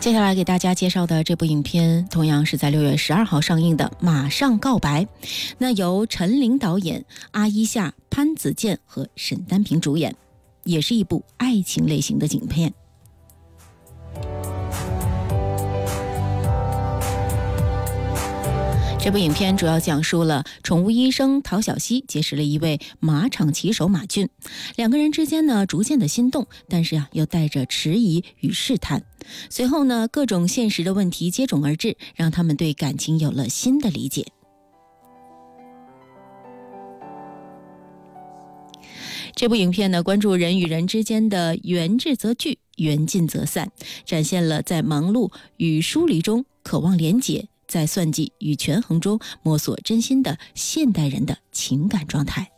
接下来给大家介绍的这部影片同样是在6月12号上映的《马上告白》，那由陈琳导演，阿一夏、潘子健和沈丹萍主演，也是一部爱情类型的影片。这部影片主要讲述了宠物医生陶小西结识了一位马场骑手马俊，两个人之间呢逐渐的心动，但是又带着迟疑与试探。随后呢，各种现实的问题接踵而至，让他们对感情有了新的理解。这部影片呢，关注人与人之间的缘至则聚，缘尽则散，展现了在忙碌与疏离中渴望连结，在算计与权衡中摸索真心的现代人的情感状态。